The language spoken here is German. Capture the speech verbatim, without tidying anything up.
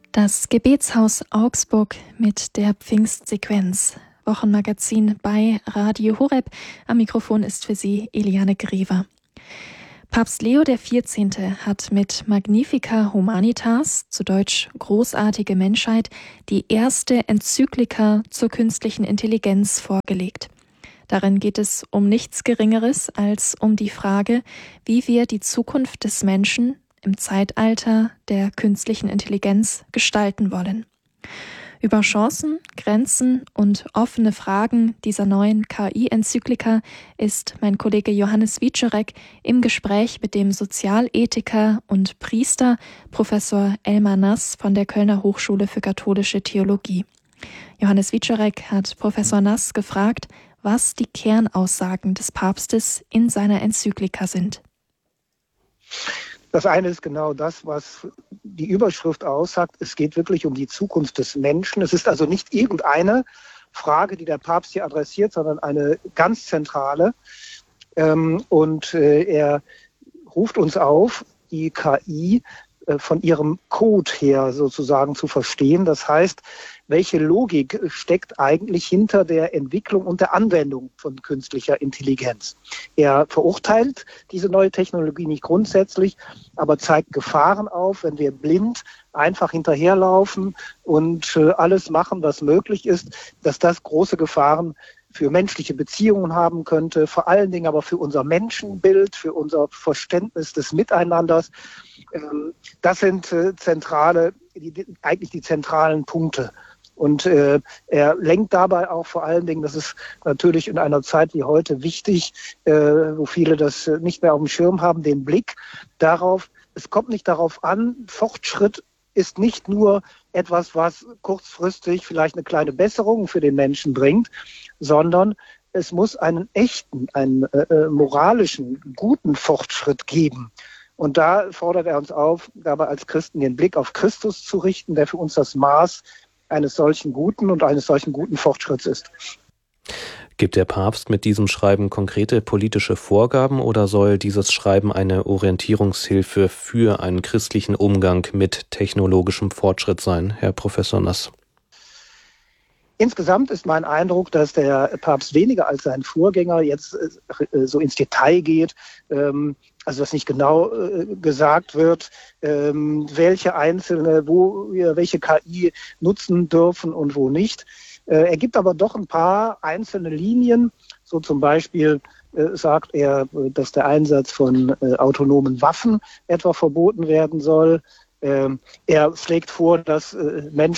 Das Gebetshaus Augsburg mit der Pfingstsequenz. Wochenmagazin bei Radio Horeb. Am Mikrofon ist für Sie Eliane Grever. Papst Leo der vierzehnte. hat mit Magnifica Humanitas, zu Deutsch Großartige Menschheit, die erste Enzyklika zur künstlichen Intelligenz vorgelegt. Darin geht es um nichts Geringeres als um die Frage, wie wir die Zukunft des Menschen im Zeitalter der künstlichen Intelligenz gestalten wollen. Über Chancen, Grenzen und offene Fragen dieser neuen K I-Enzyklika ist mein Kollege Johannes Wieczorek im Gespräch mit dem Sozialethiker und Priester Professor Elmar Nass von der Kölner Hochschule für katholische Theologie. Johannes Wieczorek hat Professor Nass gefragt, was die Kernaussagen des Papstes in seiner Enzyklika sind. Das eine ist genau das, was die Überschrift aussagt. Es geht wirklich um die Zukunft des Menschen. Es ist also nicht irgendeine Frage, die der Papst hier adressiert, sondern eine ganz zentrale. Und er ruft uns auf, die K I von ihrem Code her sozusagen zu verstehen. Das heißt, welche Logik steckt eigentlich hinter der Entwicklung und der Anwendung von künstlicher Intelligenz? Er verurteilt diese neue Technologie nicht grundsätzlich, aber zeigt Gefahren auf, wenn wir blind einfach hinterherlaufen und alles machen, was möglich ist, dass das große Gefahren für menschliche Beziehungen haben könnte, vor allen Dingen aber für unser Menschenbild, für unser Verständnis des Miteinanders. Das sind zentrale, eigentlich die zentralen Punkte. Und äh, er lenkt dabei auch vor allen Dingen, das ist natürlich in einer Zeit wie heute wichtig, äh, wo viele das nicht mehr auf dem Schirm haben, den Blick darauf, es kommt nicht darauf an, Fortschritt ist nicht nur etwas, was kurzfristig vielleicht eine kleine Besserung für den Menschen bringt, sondern es muss einen echten, einen äh, moralischen, guten Fortschritt geben. Und da fordert er uns auf, dabei als Christen den Blick auf Christus zu richten, der für uns das Maß eines solchen guten und eines solchen guten Fortschritts ist. Gibt der Papst mit diesem Schreiben konkrete politische Vorgaben oder soll dieses Schreiben eine Orientierungshilfe für einen christlichen Umgang mit technologischem Fortschritt sein, Herr Professor Nass? Insgesamt ist mein Eindruck, dass der Papst weniger als sein Vorgänger jetzt äh, so ins Detail geht, ähm, also dass nicht genau äh, gesagt wird, ähm, welche einzelne, wo wir welche K I nutzen dürfen und wo nicht. Äh, er gibt aber doch ein paar einzelne Linien, so zum Beispiel äh, sagt er, dass der Einsatz von äh, autonomen Waffen etwa verboten werden soll. Äh, er schlägt vor, dass äh, Menschen